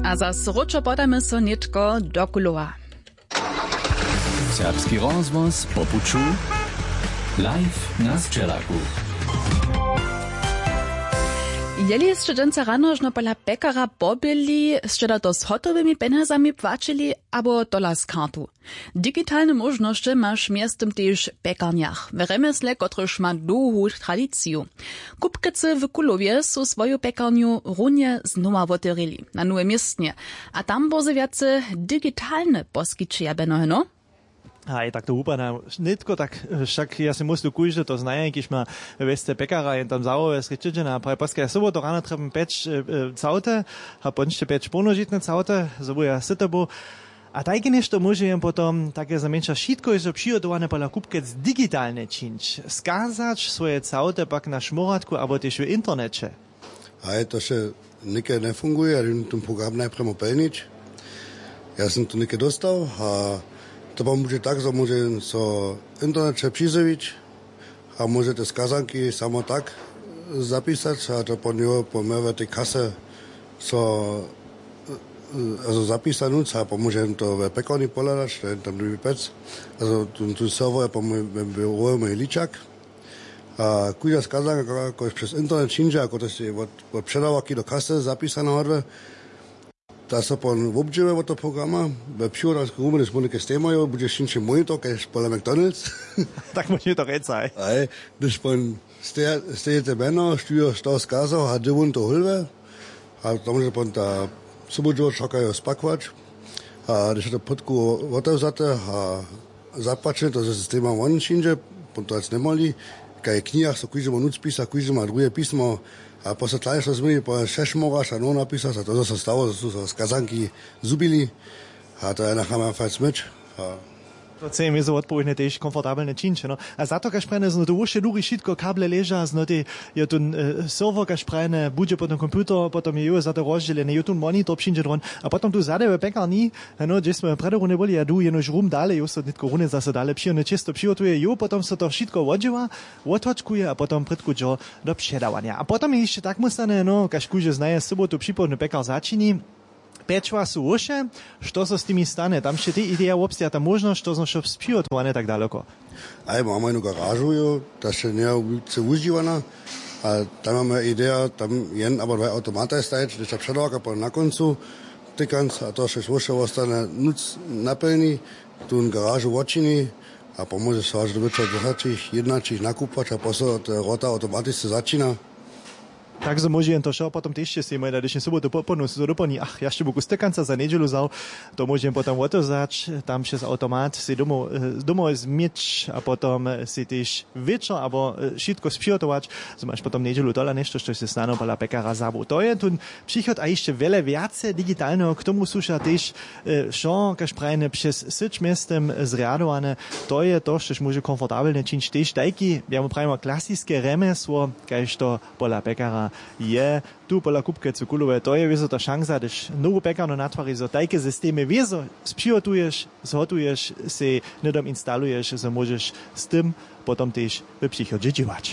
A za sročo podamy so nitko do kuloa. Serbski rozvoz po puču, live na Sčelaku. Jeli jeszcze dżęca rano, że pola pekara pobyli, jeszcze to z hotowymi penazami płaczyli, albo dola z kartu. Digitalne możności masz miastem też pekarniach, w remesle, kotryż ma dłuhą tradycję. Kupkycy w Kulowie są swoją pekarniu runie znowa otworili, na nowe miestnie, a tam bozy wiacy digitalne poskyčia benoheno. Aj, tak to upadá nitko, tak však ja si musím kúžiť, to znajem, keď ma veste pekara, jen tam zaujíme sričiče na prajpaské sobotu ráno trebam peč caute, a ponšte peč ponožitne caute, zobu ja sitabo. A tajke nešto môžem potom také zamenša šitko, že přijodované pola kupkec digitálne činč. Skázať svoje caute pak na šmoratku, alebo tiež v internete. Aj, to še nikde nefunguje, ja ten program najprv opelnič. Ja som to nikde dostal a to pomôže tak, že môže so internet přizoviť a môžete skazanky samo tak zapísať a to po ňo pomôže tej kase zapísanúť a pomôže to v pekorni poľadať, to je tam druhý pec. Tu server je pomôže líčak a kúďa skazanka, ako je přes internet činže, ako to si od předávaky do kase zapísané hodve, da so pon obdžive od toho programa, v příhodansku rumu, když monike stémajú, bude šinče monitor, keď pola McDonald's. Tak môže to reč aj. Aj, když pon stejete meno, štýjo što skázal, a divun to hulve, a tam môže pon ta subudžo čakajú spakovač, a když je to podku otevzate a zapačne, to zase stéma von šinče, pon to ac nemali, kaj je knihách, so kúže má nuc písa, kúže má druhé písmo, a posle tlačilo sme po 6 moraš a no napísal sa, to sa stalo, že sú sa skazanky zubili a to je nacháme fajn smyč. To chcem je so odpovedne tiež komfortabilne činče, no. A za to, kaž prejne, zno to ušte dúry šitko, kable leža, zno je tu server, kaž prejne, bude potom komputer, potom je za to rozdelené, je tu monitor přinče dron, a potom tu zade v pekarni, no, kde sme predorune boli, a du jenož rum dále, jo, so nitko rune zase dále přijone čisto přijotuje, jo, potom sa to šitko odživa, odhočkuje, a potom predkučo do předávania. A potom je ešte tak musane, no, kaž kúže znaje sobotu připodne pekar začini, pečva sú uše, što sa s tými stane? Tam ešte ty ideja obstia, tam možnosť, što som šel spijotované tak daleko. Aj, máme jednu garážu, jo, ta še nie je užívaná, a tam máme ideja, tam jen abo dva automata stajať, když sa předáka na koncu, tykanc, a to še uše ostane nuc naplní, tu garážu odčini, a pomôže sa až do večera dlhačích, jednačích nakúpať, a posle rota automaticky začína. Takže môžem to šo, potom tiež si môj na dnešní sobotu popolnú si to doplní. Ach, ja ešte buku stekanca za nedelu zau, to môžem potom otozať, tam přes automat si domov zmieč a potom si tiež večer, alebo všetko spřihotovať, že máš potom nedelu dola nešto, čo si snano pola pekara zabu. To je tu příchod a ešte veľa viace digitálneho, k tomu súša tiež šo, kaž prajne přes syč mestem zriadované, to je to, čo môže komfortabilne činč tiež tajky, ja mu pravimo klasické remesło, kaž to pola pekara je tu pola kupkecu Kulove, to je vizo ta šansa, když novú pekarnu natvorí, zo tajke systémy vizo spřihotuješ, zhotuješ, si nedom instaluješ, zo môžeš s tým potom tiež v příchode živať.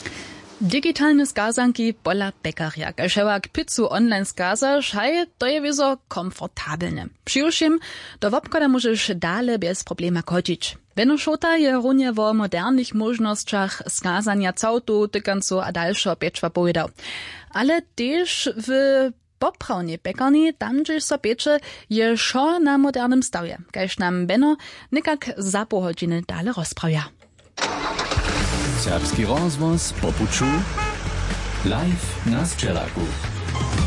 Digitalne skazanki pola pekarja. Kaževak pizzu online skazaš, haj, to je vizo komfortabilne. Přijušim, do wobkoda môžeš dále bez problema chodzić. Venošota je runje o modernych možnosťach skazania cautu, tykancu a dalšo pečva povedal. Ale tiež v poprawnej pekarni, tam gdzieś so pieče, je šo na modernym stawje, kajž nam Beno nekak za pół godziny dalej rozprawia. Serbski rozvoz po puču, live na Sčelaku.